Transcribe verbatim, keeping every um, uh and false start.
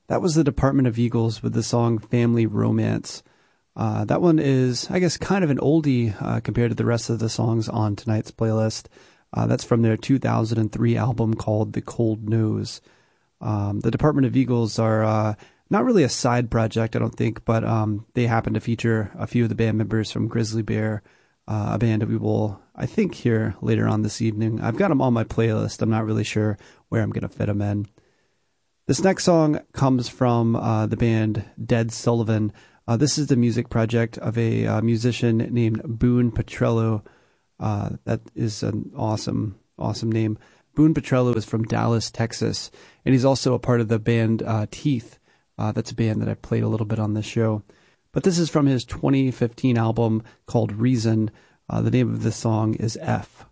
That was the Department of Eagles with the song Family Romance. Uh, that one is, I guess, kind of an oldie uh, compared to the rest of the songs on tonight's playlist. Uh, that's from their two thousand three album called The Cold Nose. Um, the Department of Eagles are uh, not really a side project, I don't think, but um, they happen to feature a few of the band members from Grizzly Bear, uh, a band that we will, I think, hear later on this evening. I've got them on my playlist. I'm not really sure where I'm going to fit them in. This next song comes from uh, the band Dead Sullivan. Uh, this is the music project of a uh, musician named Boone Petrello. Uh, that is an awesome, awesome name. Boone Petrello is from Dallas, Texas, and he's also a part of the band uh, Teeth. Uh, that's a band that I've played a little bit on this show. But this is from his twenty fifteen album called Reason. Uh, the name of this song is F.